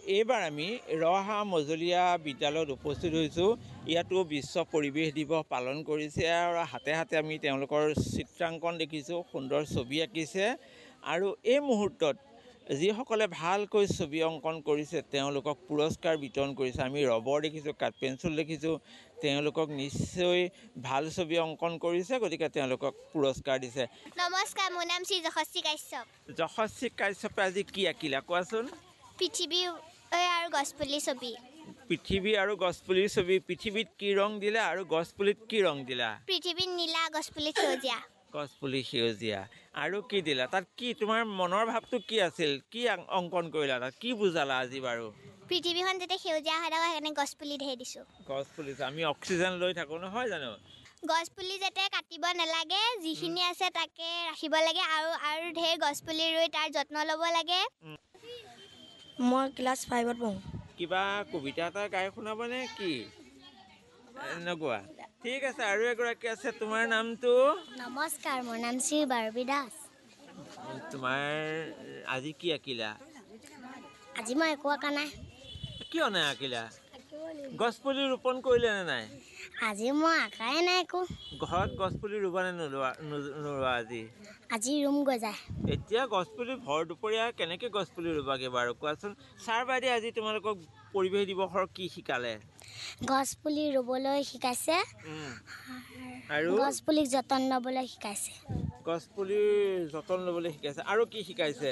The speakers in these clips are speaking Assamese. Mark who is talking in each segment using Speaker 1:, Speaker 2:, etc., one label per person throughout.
Speaker 1: এইবাৰ আমি ৰহা মজলীয়া বিদ্যালয়ত উপস্থিত হৈছোঁ। ইয়াতো বিশ্ব পৰিৱেশ দিৱস পালন কৰিছে আৰু হাতে হাতে আমি তেওঁলোকৰ চিত্ৰাংকন দেখিছোঁ, সুন্দৰ ছবি আঁকিছে। আৰু এই মুহূৰ্তত যিসকলে ভালকৈ ছবি অংকন কৰিছে তেওঁলোকক পুৰস্কাৰ বিতৰণ কৰিছে। আমি ৰবৰ দেখিছোঁ, কাঠ পেঞ্চিল দেখিছোঁ। তেওঁলোকক নিশ্চয় ভাল ছবি অংকন কৰিছে, গতিকে তেওঁলোকক পুৰস্কাৰ দিছে।
Speaker 2: নমস্কাৰ, মোৰ নাম শ্ৰী যশস্বী কাশ্যপ।
Speaker 1: যশস্বী কাশ্যপে আজি কি আঁকিলা কোৱাচোন?
Speaker 2: পৃথিৱী আৰু গছপুলি ছবি।
Speaker 1: পৃথিৱী আৰু গছপুলিৰ ছবি। পৃথিৱীত কি ৰং দিলা আৰু গছপুলিত কি ৰং দিলা?
Speaker 2: পৃথিৱীত নীলা, গছপুলিত সেউজীয়া।
Speaker 1: গছপুলি সেউজীয়া। আৰু কি দিলা তাত? কি তোমাৰ মনৰ ভাৱটো কি আছিল? কি অংকন কৰিলা তাত? কি বুজালা আজি বাৰু?
Speaker 2: পৃথিৱীখন যাতে সেউজীয়া হৈ থাকে সেইকাৰণে গছপুলি ধেৰ দিছোঁ।
Speaker 1: গছপুলি, আমি অক্সিজেন লৈ থাকোঁ নহয় জানো?
Speaker 2: গছপুলি যাতে কাটিব নালাগে, যিখিনি আছে তাকে ৰাখিব লাগে আৰু ধেৰ গছপুলি ৰুই তাৰ যত্ন ল'ব লাগে।
Speaker 3: মই ক্লাছ 5ত পঢ়োঁ।
Speaker 1: কিবা কবিতা এটা গাই শুনাবনে কি? নগোৱা? ঠিক আছে, আৰু এগৰাকী আছে। তোমাৰ নামটো?
Speaker 2: নমস্কাৰ, মোৰ নাম শ্ৰী বাৰ্বী দাস।
Speaker 1: তোমাৰ আজি কি আঁকিলা?
Speaker 2: আজি মই একো আঁকা নাই।
Speaker 1: কিয় নাই আঁকিলা? গছপুলি ৰোপণ কৰিলে নে নাই?
Speaker 2: আজি মই আঁকাই নাই একো।
Speaker 1: ঘৰত গছপুলি ৰুবা নে নোৰোৱা আজি?
Speaker 2: আজি ৰুম গজাই।
Speaker 1: এতিয়া গছপুলি ভৰ দুপৰীয়া কেনেকৈ গছপুলি ৰুবাগে বাৰু কোৱাচোন? ছাৰ বাইদেৱে আজি তোমালোকক পৰিৱেশ দিৱসৰ কি শিকালে?
Speaker 2: গছপুলি ৰুবলৈ শিকাইছে
Speaker 1: আৰু
Speaker 2: গছপুলিক যতন ল'বলৈ শিকাইছে।
Speaker 1: গছপুলিৰ যতন ল'বলৈ শিকাইছে। আৰু কি শিকাইছে?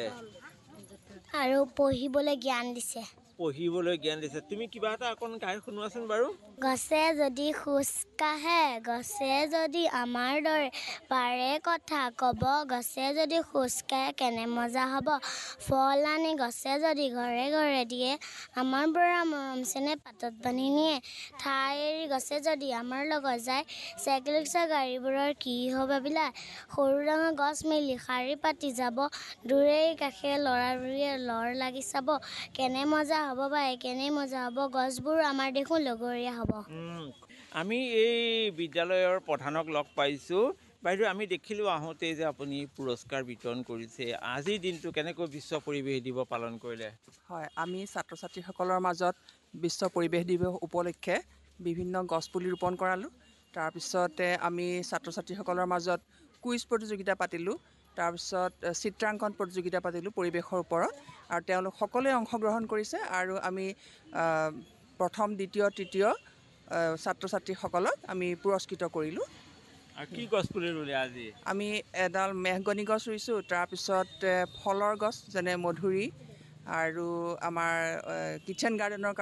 Speaker 2: আৰু পঢ়িবলৈ জ্ঞান দিছে।
Speaker 1: পঢ়িবলৈ জ্ঞান দিছে। তুমি কিবা এটা অকণ গাই শুনোৱাচোন বাৰু।
Speaker 2: গছে যদি খোজ কাঢ়ে, গছে যদি আমাৰ দৰে পাৰে কথা ক'ব, গছে যদি খোজ কাঢ়ে কেনে মজা হ'ব। ফল আনি গছে যদি ঘৰে ঘৰে দিয়ে, আমাৰ পৰা মৰম চেনেহ পাতত বান্ধি নিয়ে। ঠাই এৰি গছে যদি আমাৰ লগত যায়, চাইকেল ৰিক্সা গাড়ীবোৰৰ কি হ'ব ভাবিলা? সৰু ডাঙৰ গছ মেলি শাৰী পাতি যাব, দূৰে কাষে ল'ৰাবোৰে লৰ লাগি চাব। কেনে মজা হ'ব পাৰে, কেনে মজা হ'ব, গছবোৰ আমাৰ দেখোন লগৰীয়া হ'ব।
Speaker 1: আমি এই বিদ্যালয়ৰ প্ৰধানক লগ পাইছোঁ। বাইদেউ, আমি দেখিলোঁ আহোঁতেই যে আপুনি পুৰস্কাৰ বিতৰণ কৰিছে। আজিৰ দিনটো কেনেকৈ বিশ্ব পৰিৱেশ দিৱস পালন কৰিলে?
Speaker 4: হয়, আমি ছাত্ৰ ছাত্ৰীসকলৰ মাজত বিশ্ব পৰিৱেশ দিৱস উপলক্ষে বিভিন্ন গছপুলি ৰোপণ কৰালোঁ। তাৰপিছতে আমি ছাত্ৰ ছাত্ৰীসকলৰ মাজত কুইজ প্ৰতিযোগিতা পাতিলোঁ। তাৰপিছত চিত্ৰাংকন প্ৰতিযোগিতা পাতিলোঁ পৰিৱেশৰ ওপৰত, আৰু তেওঁলোক সকলোৱে অংশগ্ৰহণ কৰিছে। আৰু আমি প্ৰথম, দ্বিতীয়, তৃতীয় ছাত্ৰ ছাত্ৰীসকলক আমি পুৰস্কৃত কৰিলোঁ।
Speaker 1: আৰু কি গছ পুলি ৰুলে আজি?
Speaker 4: আমি এডাল মেহগনি গছ ৰুইছোঁ। তাৰপিছত ফলৰ গছ যেনে মধুৰি, আৰু আমাৰ কিটচেন গাৰ্ডেনৰ